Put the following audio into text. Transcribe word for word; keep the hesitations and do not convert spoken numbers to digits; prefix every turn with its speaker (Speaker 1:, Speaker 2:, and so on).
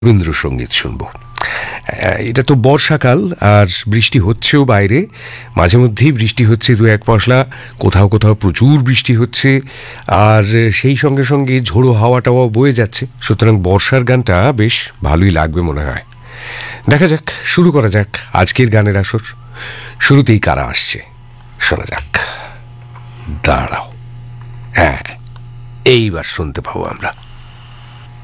Speaker 1: রবীন্দ্রসঙ্গীত শুনবো। এটা তো বর্ষাকাল, আর বৃষ্টি হচ্ছেও বাইরে, মাঝে মধ্যেই বৃষ্টি হচ্ছে দু এক পশলা, কোথাও কোথাও প্রচুর বৃষ্টি হচ্ছে, আর সেই সঙ্গে সঙ্গে ঝোড়ো হাওয়াটাও বয়ে যাচ্ছে। সুতরাং বর্ষার গানটা বেশ ভালোই লাগবে মনে হয়। দেখা যাক, শুরু করা যাক আজকের গানের আসর। শুরুতেই কারা আসছে শোনা যাক। দাঁড়াও, হ্যাঁ, এইবার শুনতে পাবো আমরা।